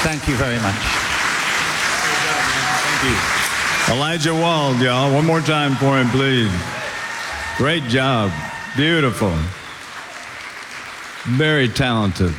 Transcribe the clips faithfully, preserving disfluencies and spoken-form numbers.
Thank you very much. Thank you. Elijah Wald, y'all. One more time for him, please. Great job. Beautiful. Very talented.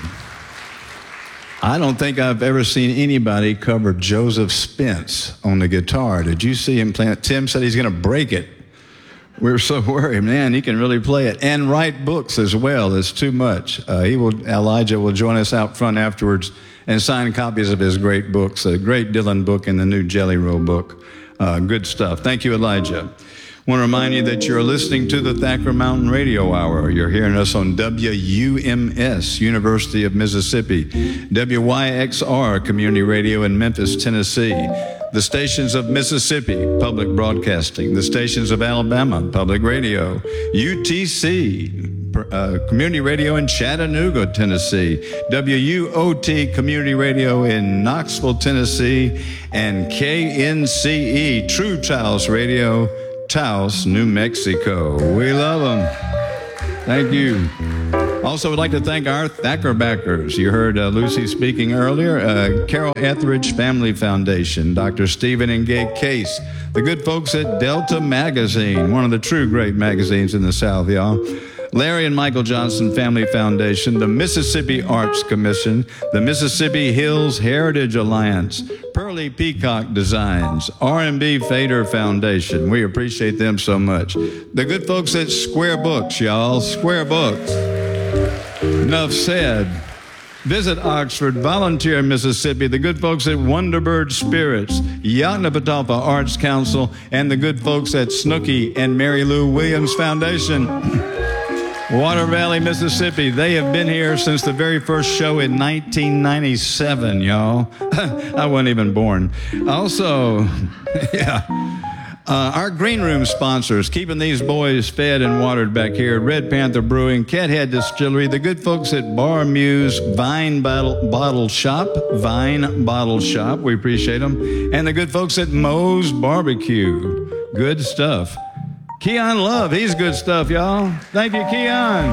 I don't think I've ever seen anybody cover Joseph Spence on the guitar. Did you see him play it? Tim said he's going to break it. We were so worried, man, he can really play it and write books as well. It's too much. Uh, he will. Elijah will join us out front afterwards and sign copies of his great books, a great Dylan book and the new Jelly Roll book. Uh, good stuff. Thank you, Elijah. I want to remind you that you're listening to the Thacker Mountain Radio Hour. You're hearing us on W U M S, University of Mississippi, W Y X R Community Radio in Memphis, Tennessee, the stations of Mississippi, Public Broadcasting, the stations of Alabama, Public Radio, U T C, uh, Community Radio in Chattanooga, Tennessee, W U O T Community Radio in Knoxville, Tennessee, and K N C E, True Taos Radio, Taos, New Mexico. We love them. Thank you. Also, would like to thank our Thacker backers. You heard uh, Lucy speaking earlier. Uh, Carol Etheridge Family Foundation, Doctor Stephen and Gay Case, the good folks at Delta Magazine, one of the true great magazines in the South, y'all. Larry and Michael Johnson Family Foundation, the Mississippi Arts Commission, the Mississippi Hills Heritage Alliance, Pearly Peacock Designs, R and B Fader Foundation. We appreciate them so much. The good folks at Square Books, y'all. Square Books. Enough said. Visit Oxford, volunteer in Mississippi, the good folks at Wonderbird Spirits, Yoknapatawpha Arts Council, and the good folks at Snooky and Mary Lou Williams Foundation. Water Valley, Mississippi. They have been here since the very first show in nineteen ninety-seven, y'all. I wasn't even born. Also, yeah, uh, our green room sponsors, keeping these boys fed and watered back here. Red Panther Brewing, Cathead Distillery, the good folks at Bar Muse, Vine Bottle, Bottle Shop, Vine Bottle Shop. We appreciate them. And the good folks at Moe's Barbecue. Good stuff. Keon Love, he's good stuff, y'all. Thank you, Keon.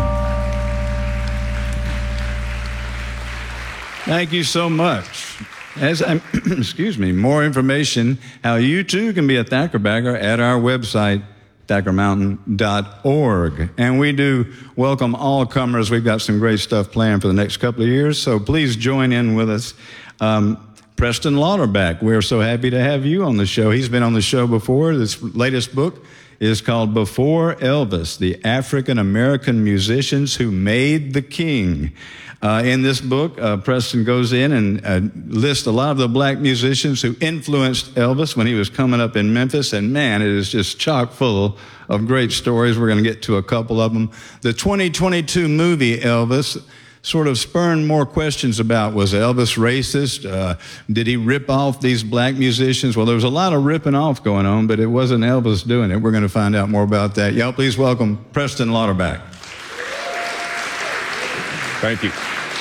Thank you so much. As I'm, excuse me, more information how you too can be a Thacker backer at our website, thacker mountain dot org. And we do welcome all comers. We've got some great stuff planned for the next couple of years, so please join in with us. Um, Preston Lauterbach, we're so happy to have you on the show. He's been on the show before. This latest book is called Before Elvis, the African-American Musicians Who Made the King. Uh, in this book, uh, Preston goes in and uh, lists a lot of the black musicians who influenced Elvis when he was coming up in Memphis, and man, it is just chock full of great stories. We're going to get to a couple of them. The twenty twenty-two movie Elvis sort of spurned more questions about, was Elvis racist? Uh, did he rip off these black musicians? Well, there was a lot of ripping off going on, but it wasn't Elvis doing it. We're going to find out more about that. Y'all please welcome Preston Lauterbach. Thank you.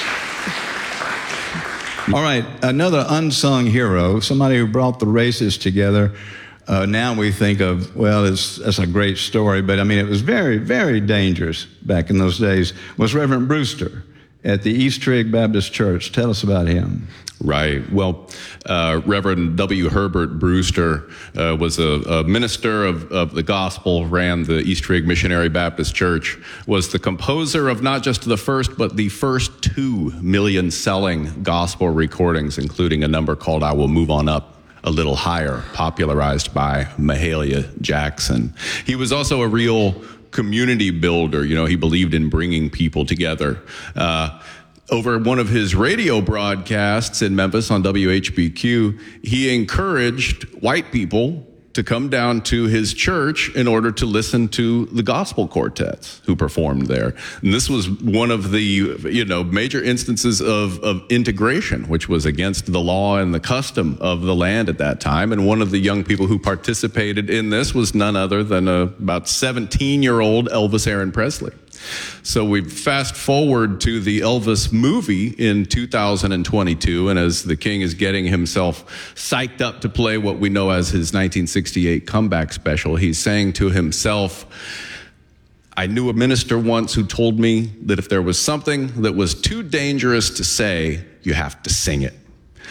All right, another unsung hero, somebody who brought the races together. Uh, now we think of, well, it's, that's a great story, but I mean, it was very, very dangerous back in those days, was Reverend Brewster at the East Trigg Baptist Church. Tell us about him. Right. Well, uh, Reverend W. Herbert Brewster uh, was a, a minister of, of the gospel, ran the East Trigg Missionary Baptist Church, was the composer of not just the first, but the first two million-selling gospel recordings, including a number called I Will Move On Up a Little Higher, popularized by Mahalia Jackson. He was also a real community builder. You know, he believed in bringing people together. Uh, over one of his radio broadcasts in Memphis on W H B Q, he encouraged white people to come down to his church in order to listen to the gospel quartets who performed there. And this was one of the, you know, major instances of, of integration, which was against the law and the custom of the land at that time. And one of the young people who participated in this was none other than a about seventeen-year-old Elvis Aaron Presley. So we fast forward to the Elvis movie in two thousand twenty-two, and as the King is getting himself psyched up to play what we know as his nineteen sixty-eight comeback special, he's saying to himself, I knew a minister once who told me that if there was something that was too dangerous to say, you have to sing it.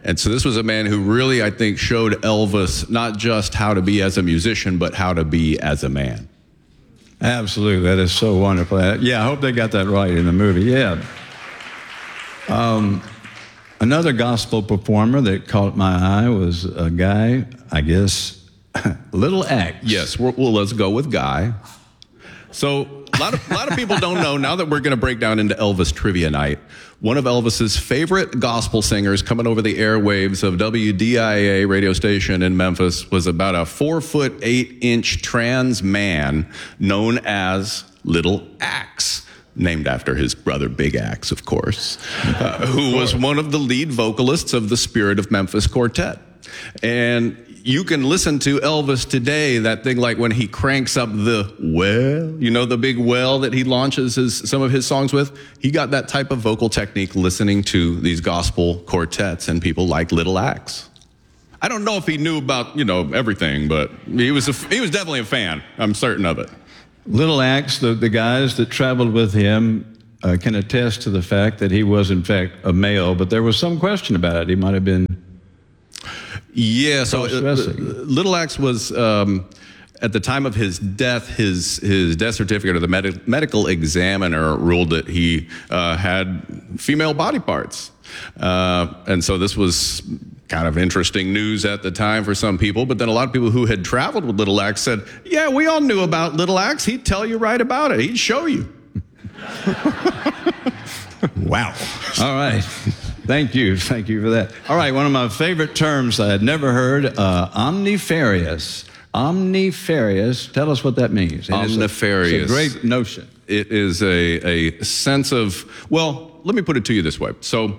And so this was a man who really, I think, showed Elvis not just how to be as a musician, but how to be as a man. Absolutely. That is so wonderful. Yeah, I hope they got that right in the movie. Yeah. Um, another gospel performer that caught my eye was a guy, I guess, Little Axe. Yes, well, well let's go with Guy. So a lot of, a lot of people don't know, now that we're going to break down into Elvis Trivia Night, one of Elvis's favorite gospel singers coming over the airwaves of W D I A radio station in Memphis was about a four foot eight inch trans man known as Little Axe, named after his brother Big Axe, of course, uh, who was one of the lead vocalists of the Spirit of Memphis Quartet. And you can listen to Elvis today, that thing like when he cranks up the well, you know, the big well that he launches his, some of his songs with. He got that type of vocal technique listening to these gospel quartets and people like Little Axe. I don't know if he knew about, you know, everything, but he was, a, he was definitely a fan. I'm certain of it. Little Axe, the, the guys that traveled with him uh, can attest to the fact that he was, in fact, a male, but there was some question about it. He might have been... Yeah, so uh, Little Axe was, um, at the time of his death, his his death certificate, or the med- medical examiner ruled that he uh, had female body parts. Uh, and so this was kind of interesting news at the time for some people, but then a lot of people who had traveled with Little Axe said, yeah, we all knew about Little Axe. He'd tell you right about it. He'd show you. Wow. All right. Thank you. Thank you for that. All right. One of my favorite terms I had never heard, uh, omnifarious. Omnifarious. Tell us what that means. It Omnifarious. It's a, it's a great notion. It is a, a sense of, well, let me put it to you this way. So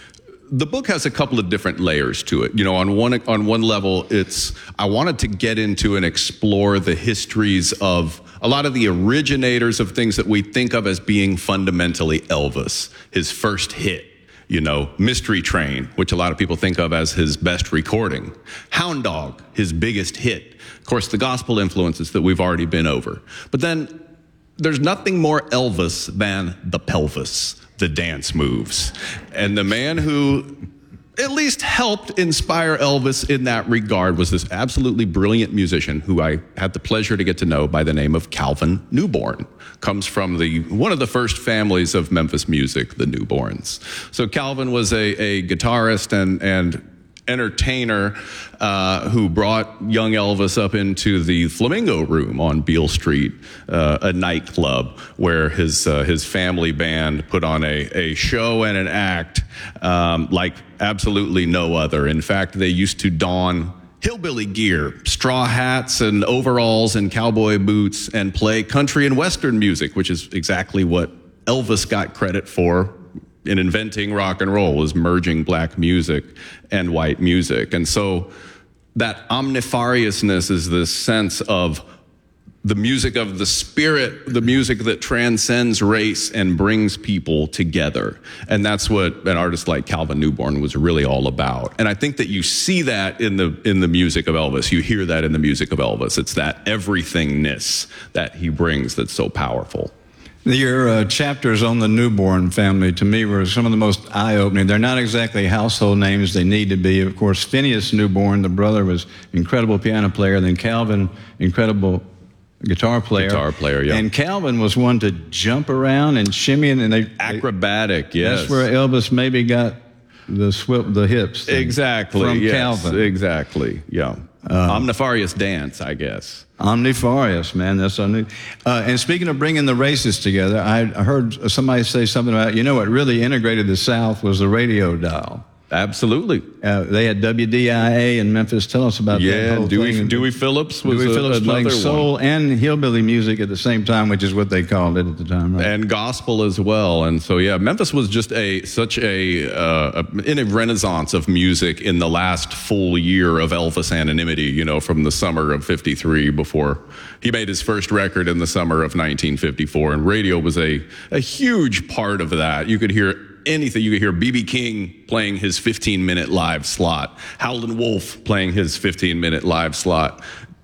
the book has a couple of different layers to it. You know, on one, on one level, it's, I wanted to get into and explore the histories of a lot of the originators of things that we think of as being fundamentally Elvis, his first hit. You know, Mystery Train, which a lot of people think of as his best recording. Hound Dog, his biggest hit. Of course, the gospel influences that we've already been over. But then there's nothing more Elvis than the pelvis, the dance moves. And the man who at least helped inspire Elvis in that regard was this absolutely brilliant musician who I had the pleasure to get to know by the name of Calvin Newborn. Comes from the one of the first families of Memphis music, the Newborns. So Calvin was a, a guitarist and, and entertainer uh, who brought young Elvis up into the Flamingo Room on Beale Street, uh, a nightclub where his uh, his family band put on a, a show and an act um, like absolutely no other. In fact, they used to don hillbilly gear, straw hats and overalls and cowboy boots, and play country and western music, which is exactly what Elvis got credit for in inventing rock and roll, was merging black music and white music. And so that omnifariousness is this sense of the music of the spirit, the music that transcends race and brings people together. And that's what an artist like Calvin Newborn was really all about. And I think that you see that in the in the music of Elvis. You hear that in the music of Elvis. It's that everythingness that he brings that's so powerful. Your uh, chapters on the Newborn family, to me, were some of the most eye-opening. They're not exactly household names they need to be. Of course, Phineas Newborn, the brother, was incredible piano player. Then Calvin, incredible guitar player. Guitar player, yeah. And Calvin was one to jump around and shimmy, and they acrobatic. Yes, that's where Elvis maybe got the swip, the hips. Exactly. From yes, Calvin. Exactly. Yeah. Uh, Omnifarious dance, I guess. Omnifarious, man. That's a new. Uh, and speaking of bringing the races together, I heard somebody say something about, you know, what really integrated the South was the radio dial. Absolutely. Uh, they had W D I A in Memphis. Tell us about yeah, that whole Dewey, thing. Dewey Phillips was Dewey a, Phillips playing soul one. and hillbilly music at the same time, which is what they called it at the time, right? And gospel as well. And so, yeah, Memphis was just a such a, uh, a in a renaissance of music in the last full year of Elvis anonymity. You know, from the summer of fifty-three, before he made his first record in the summer of nineteen fifty-four, and radio was a a huge part of that. You could hear anything. You could hear B B King playing his fifteen minute live slot, Howlin' Wolf playing his fifteen minute live slot,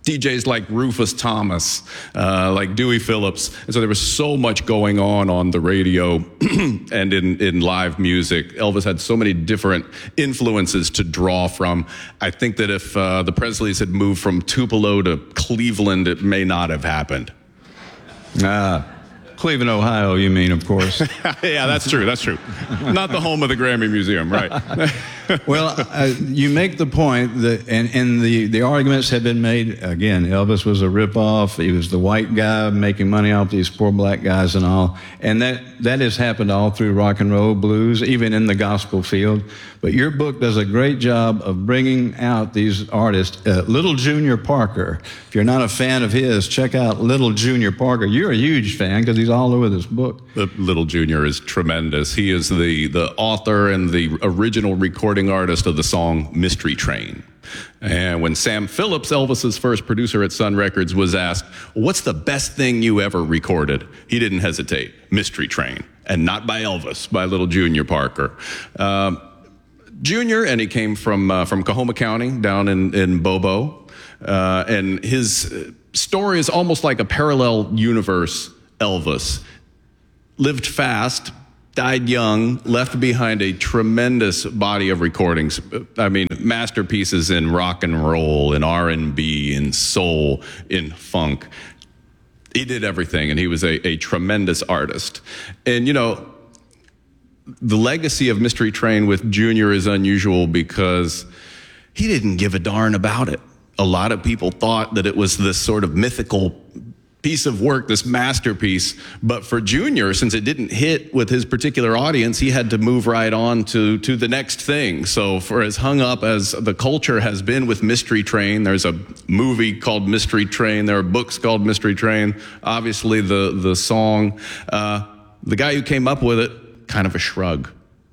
D Js like Rufus Thomas, uh, like Dewey Phillips. And so there was so much going on on the radio and in, in live music. Elvis had so many different influences to draw from. I think that if uh, the Presleys had moved from Tupelo to Cleveland, it may not have happened. Ah. Cleveland, Ohio, you mean, of course. Yeah, that's true. That's true. Not the home of the Grammy Museum, right? Well, uh, you make the point that, and, and the, the arguments have been made, again, Elvis was a ripoff. He was the white guy making money off these poor black guys and all. And that, that has happened all through rock and roll, blues, even in the gospel field. But your book does a great job of bringing out these artists. Uh, Little Junior Parker, if you're not a fan of his, check out Little Junior Parker. You're a huge fan because he's all over this book. The Little Junior is tremendous. He is the, the author and the original recording artist of the song Mystery Train. And when Sam Phillips, Elvis's first producer at Sun Records, was asked, what's the best thing you ever recorded? He didn't hesitate. Mystery Train. And not by Elvis, by Little Junior Parker. Um, Junior, and he came from uh, from Coahoma County down in, in Bobo. Uh, and his story is almost like a parallel universe Elvis. Lived fast, died young, left behind a tremendous body of recordings. I mean, masterpieces in rock and roll, in R and B, in soul, in funk. He did everything, and he was a, a tremendous artist. And, you know, the legacy of Mystery Train with Junior is unusual because he didn't give a darn about it. A lot of people thought that it was this sort of mythical piece of work, this masterpiece. But for Junior, since it didn't hit with his particular audience, he had to move right on to, to the next thing. So for as hung up as the culture has been with Mystery Train, there's a movie called Mystery Train, there are books called Mystery Train, obviously the, the song. Uh, the guy who came up with it, kind of a shrug.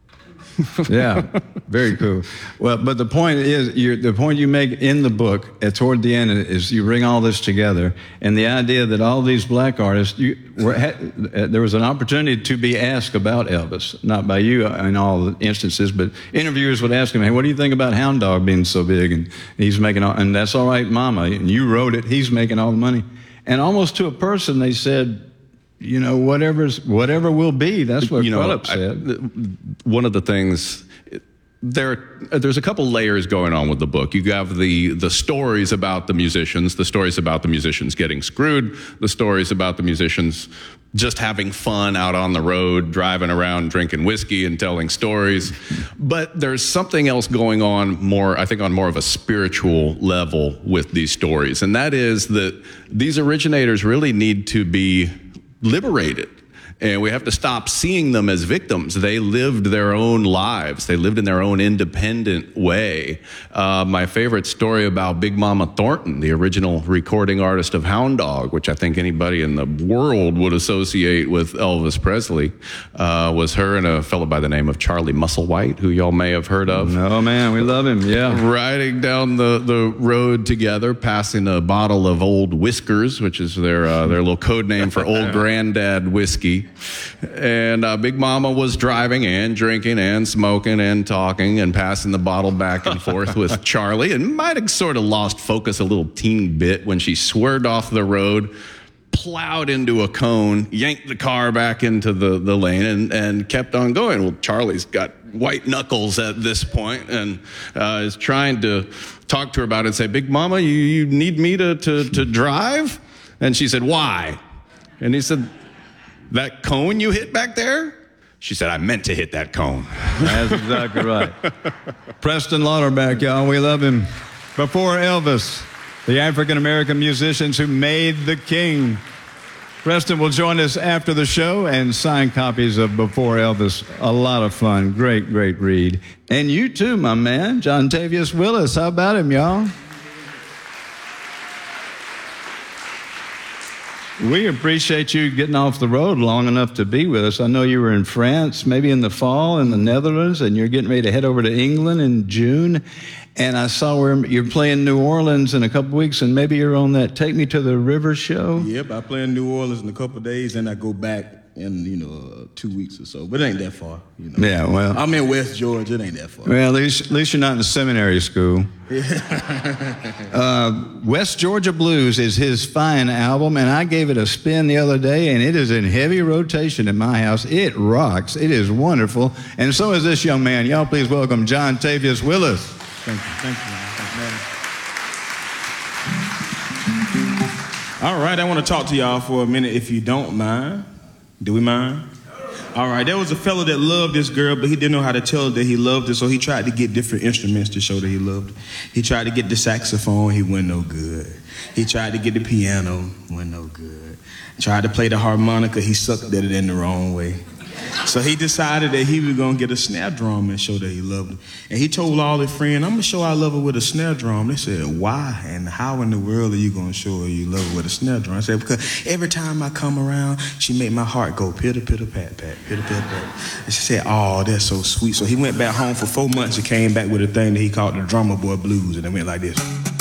Yeah, very cool. Well, but the point is, you're, the point you make in the book, at toward the end, is you bring all this together, and the idea that all these black artists, you were, had, uh, there was an opportunity to be asked about Elvis, not by you in all the instances, but interviewers would ask him, hey, what do you think about Hound Dog being so big? And he's making all, and that's all right, Mama, and you wrote it, he's making all the money. And almost to a person, they said, you know, whatever's, whatever will be, that's what you know, Phillips said. I, one of the things, there, there's a couple layers going on with the book. You have the, the stories about the musicians, the stories about the musicians getting screwed, the stories about the musicians just having fun out on the road, driving around, drinking whiskey and telling stories. But there's something else going on more, I think on more of a spiritual level with these stories. And that is that these originators really need to be liberated. And we have to stop seeing them as victims. They lived their own lives. They lived in their own independent way. Uh, my favorite story about Big Mama Thornton, the original recording artist of Hound Dog, which I think anybody in the world would associate with Elvis Presley, uh, was her and a fellow by the name of Charlie Musselwhite, who y'all may have heard of. No, man, we love him, yeah. Riding down the, the road together, passing a bottle of Old Whiskers, which is their, uh, their little code name for Old Granddad whiskey. And uh, Big Mama was driving and drinking and smoking and talking and passing the bottle back and forth with Charlie, and might have sort of lost focus a little teeny bit when she swerved off the road, plowed into a cone, yanked the car back into the, the lane, and, and kept on going. Well, Charlie's got white knuckles at this point and uh, is trying to talk to her about it and say, Big Mama, you, you need me to, to, to drive? And she said, why? And he said, that cone you hit back there? She said, I meant to hit that cone. That's exactly right. Preston Lauterbach, y'all, we love him. Before Elvis, the African-American musicians who made the king. Preston will join us after the show and sign copies of Before Elvis. A lot of fun. Great, great read. And you too, my man, John Tavius Willis. How about him, y'all? We appreciate you getting off the road long enough to be with us. I know you were in France, maybe in the fall, in the Netherlands, and you're getting ready to head over to England in June. And I saw where you're playing New Orleans in a couple weeks, and maybe you're on that Take Me to the River show. Yep, I play in New Orleans in a couple of days, and I go back in, you know, uh, two weeks or so. But it ain't that far, you know. Yeah, well. I'm in West Georgia. It ain't that far. Well, at least, at least you're not in seminary school. uh, West Georgia Blues is his fine album, and I gave it a spin the other day, and it is in heavy rotation in my house. It rocks. It is wonderful. And so is this young man. Y'all please welcome John Tavius Willis. Thank you. Thank you, man. Thank you, man. All right, I want to talk to y'all for a minute, if you don't mind. Do we mind? All right, there was a fellow that loved this girl, but he didn't know how to tell her that he loved her, so he tried to get different instruments to show that he loved her. He tried to get the saxophone, he wasn't no good. He tried to get the piano, wasn't no good. Tried to play the harmonica, he sucked at it in the wrong way. So he decided that he was going to get a snare drum and show that he loved her. And he told all his friends, I'm going to show I love her with a snare drum. They said, why and how in the world are you going to show her you love her with a snare drum? I said, because every time I come around, she make my heart go pitter, pitter, pat, pat, pitter, pitter, pat. And she said, oh, that's so sweet. So he went back home for four months and came back with a thing that he called the Drummer Boy Blues, and it went like this.